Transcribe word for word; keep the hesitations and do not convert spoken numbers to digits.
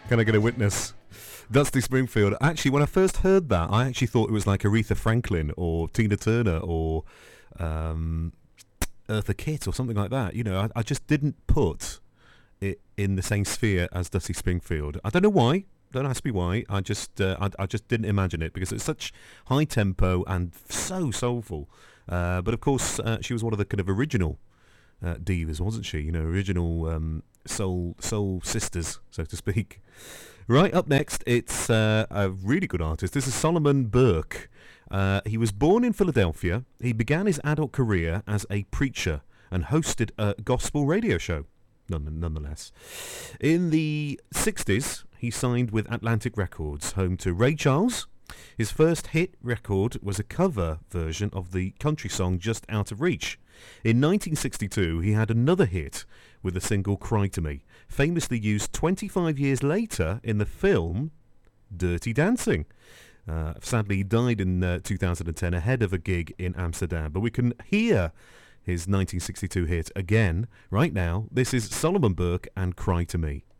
Can I get a witness? Dusty Springfield. Actually, when I first heard that, I actually thought it was like Aretha Franklin or Tina Turner or um, Eartha Kitt or something like that. You know, I, I just didn't put it in the same sphere as Dusty Springfield. I don't know why. Don't ask me why. I just, uh, I, I just didn't imagine it because it's such high tempo and so soulful. Uh, but of course, uh, she was one of the kind of original uh, divas, wasn't she? You know, original um, soul soul sisters, so to speak. Right, up next, it's uh, a really good artist. This is Solomon Burke. Uh, he was born in Philadelphia. He began his adult career as a preacher and hosted a gospel radio show, none, nonetheless. In the sixties, he signed with Atlantic Records, home to Ray Charles. His first hit record was a cover version of the country song Just Out of Reach. In nineteen sixty-two, he had another hit with the single Cry to Me, famously used twenty-five years later in the film Dirty Dancing. Uh, sadly, he died in uh, two thousand ten ahead of a gig in Amsterdam, but we can hear his nineteen sixty-two hit again right now. This is Solomon Burke and Cry to Me.